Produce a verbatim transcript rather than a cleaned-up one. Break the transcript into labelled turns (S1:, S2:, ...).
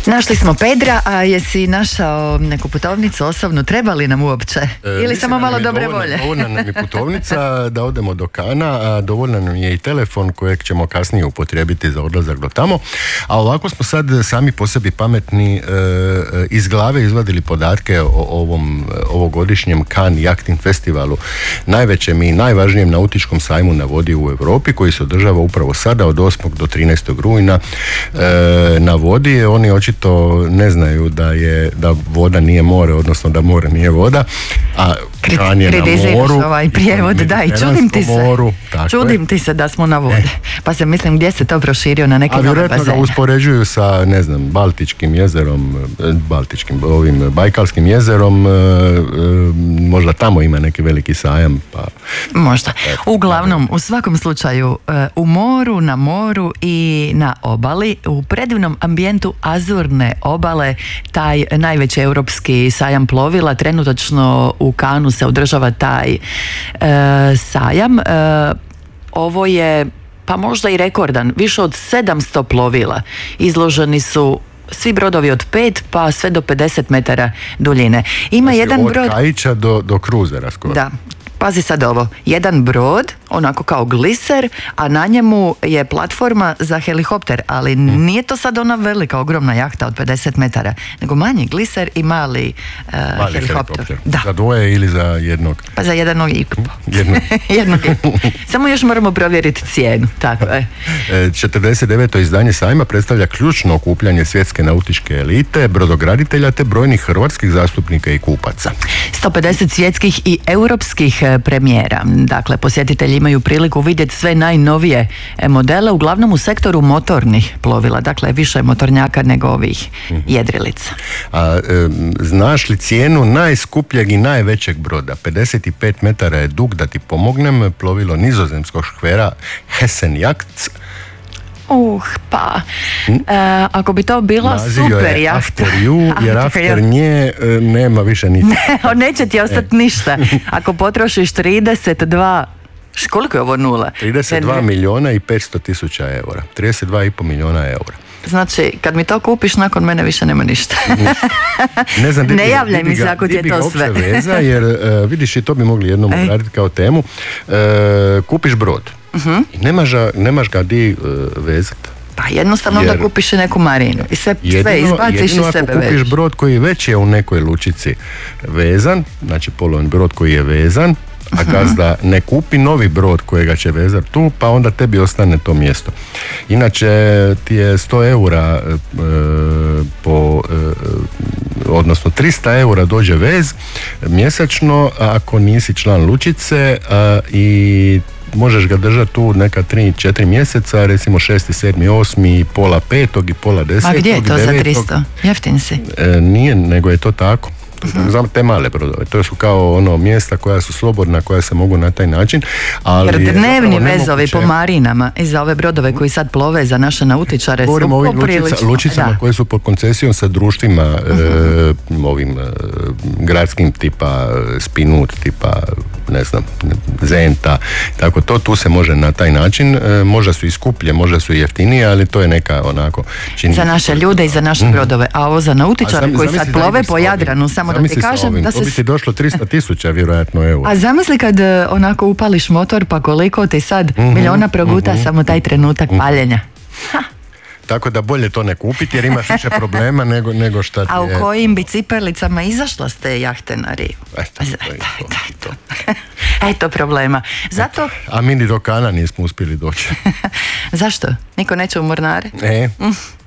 S1: Našli smo Pedra, a jesi našao neku putovnicu osobnu, treba li nam uopće?
S2: E,
S1: Ili samo malo dobre
S2: dovoljna,
S1: volje?
S2: Dovoljna nam je putovnica da odemo do Kana, a dovoljna nam je i telefon kojeg ćemo kasnije upotrijebiti za odlazak do tamo. A ovako smo sad sami po sebi pametni e, iz glave izvadili podatke o ovom ovogodišnjem Cannes Yachting Festivalu, najvećem i najvažnijem nautičkom sajmu na vodi u Europi, koji se održava upravo sada od osmog do trinaestog rujna e, na vodi. Oni očito ne znaju da je da voda nije more, odnosno da more nije voda, a Cannes je na moru.
S1: Ovaj prijevod, da, i čudim ti se.
S2: Moru,
S1: čudim
S2: je.
S1: ti se da smo na vodi. E. Pa se mislim gdje se to proširio na neke
S2: nove bazene. A vjerojatno ga uspoređuju sa, ne znam, Baltičkim jezerom, Baltičkim, ovim Bajkalskim jezerom, možda tamo ima neki veliki sajam. Pa...
S1: Možda. Uglavnom, u svakom slučaju, u moru, na moru i na obali, u predivnom ambijentu Azurne obale, taj najveći europski sajam plovila, trenutačno u Cannesu se održava taj e, sajam. E, ovo je pa možda i rekordan, više od sedamsto plovila. Izloženi su svi brodovi od pet pa sve do pedeset metara duljine. Ima znači, jedan
S2: od
S1: brod...
S2: Od kajića do, do kruzera skoro.
S1: Da. Pazi sad ovo, jedan brod, onako kao gliser, a na njemu je platforma za helikopter, ali nije to sad ona velika, ogromna jahta od pedeset metara, nego manji gliser i mali, uh,
S2: mali
S1: helikopter.
S2: helikopter.
S1: Da.
S2: Za dvoje ili za jednog?
S1: Pa za jednog i po.
S2: Jednog.
S1: jednog i po. Samo još moramo provjeriti cijenu, tako je.
S2: četrdeset deveto izdanje sajma predstavlja ključno okupljanje svjetske nautičke elite, brodograditelja te brojnih hrvatskih zastupnika i kupaca.
S1: sto pedeset svjetskih i europskih premijera. Dakle, posjetitelji imaju priliku vidjeti sve najnovije modele, uglavnom u sektoru motornih plovila. Dakle, više motornjaka nego ovih jedrilica.
S2: A e, znaš li cijenu najskupljeg i najvećeg broda? pedeset pet metara je dug, da ti pomognem, plovilo nizozemskog škvera Hessen Yachts.
S1: Uh, pa, hmm? e, ako bi to bila
S2: Naziv
S1: super
S2: je
S1: jahta.
S2: After you, jer after nje e, nema više ništa.
S1: Ne, neće ti ostati ništa. Ako potrošiš trideset dva, koliko je ovo nula?
S2: trideset dva milijuna i petsto tisuća eura. trideset dva i pol milijuna eura.
S1: Znači, kad mi to kupiš, nakon mene više nema ništa.
S2: Ne znam,
S1: ne javljaj mi se ako ti je to sve.
S2: Veza, jer uh, vidiš, i to bi mogli jednom raditi kao temu. Uh, kupiš brod uh-huh. i nemaš, nemaš ga di uh, vezati.
S1: Pa jednostavno jer, da kupiš i neku marinu i sve,
S2: jedino,
S1: sve izbaciš i sebe
S2: ako kupiš
S1: vežiš.
S2: Brod koji već je u nekoj lučici vezan, znači polovni brod koji je vezan, a gazda ne kupi novi brod kojega će vezati tu, pa onda tebi ostane to mjesto. Inače ti je sto eura e, po e, odnosno tristo eura dođe vez mjesečno ako nisi član lučice a, i možeš ga držati tu neka tri četiri mjeseca, recimo šesti, sedmi, osmi, pola petog i pola desetog.
S1: A gdje je to
S2: devetog.
S1: za tristo? Jeftin si?
S2: E, nije, nego je to tako. Za te male brodove. To su kao ono mjesta koja su slobodna, koja se mogu na taj način. Ali
S1: jer dnevni vezovi
S2: nemoguće...
S1: po marinama i za ove brodove koji sad plove za naše nautičare su poprilično.
S2: Lučica, lučicama da. koje su pod koncesijom sa društvima uh-huh. e, ovim e, gradskim tipa Spinut, tipa ne znam, Zenta, tako to, tu se može na taj način, e, možda su i skuplje, možda su i jeftinije, ali to je neka onako čini...
S1: Za naše ljude i za naše brodove, a ovo za nautičare koji sad plove po Jadranu, samo da ti kažem da se...
S2: To bi ti došlo tristo tisuća vjerojatno eura.
S1: A zamisli kad onako upališ motor, pa koliko ti sad mm-hmm, miliona proguta mm-hmm. samo taj trenutak mm-hmm. paljenja. Ha.
S2: Tako da bolje to ne kupiti jer imaš više problema nego, nego šta ti je...
S1: A u kojim bi ciperlicama izašla s te jahte na rivu?
S2: Eto, eto,
S1: eto. Eto problema. Zato...
S2: A mi ni do Kana nismo uspjeli doći.
S1: Zašto? Niko neće u mornare?
S2: Ne. Mm.